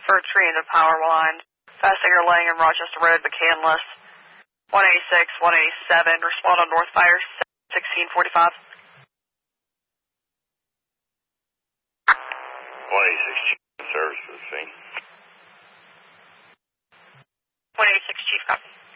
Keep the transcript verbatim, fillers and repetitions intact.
for a tree in the power line. Fast Singer laying in Rochester Road, McCandless. one eighty-six, one eighty-seven. Respond on North Fire, sixteen forty-five. one eighty-six, Chief, service for the scene. one eighty-six, Chief, copy.